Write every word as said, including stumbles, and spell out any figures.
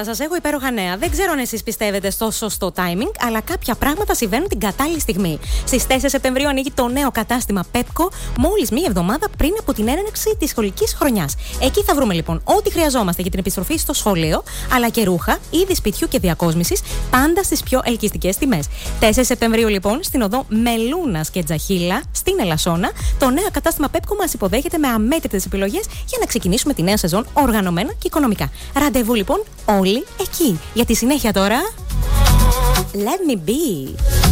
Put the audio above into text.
Καλησπέρα σας. Έχω υπέροχα νέα. Δεν ξέρω αν εσείς πιστεύετε στο σωστό timing, αλλά κάποια πράγματα συμβαίνουν την κατάλληλη στιγμή. Στις τέσσερις Σεπτεμβρίου ανοίγει το νέο κατάστημα Pepco, μόλις μία εβδομάδα πριν από την έναρξη της σχολικής χρονιάς. Εκεί θα βρούμε λοιπόν ό,τι χρειαζόμαστε για την επιστροφή στο σχολείο, αλλά και ρούχα, είδη σπιτιού και διακόσμησης, πάντα στις πιο ελκυστικές τιμές. τέσσερις Σεπτεμβρίου λοιπόν, στην οδό Μελούνας και Τζαχίλα, στην Ελασσόνα, το νέο κατάστημα Pepco μας υποδέχεται με αμέτρητες επιλογές για να ξεκινήσουμε τη νέα σεζόν οργανωμένα και οικονομικά. Ραντεβού λοιπόν όλοι εκεί. Για τη συνέχεια τώρα, Let me be.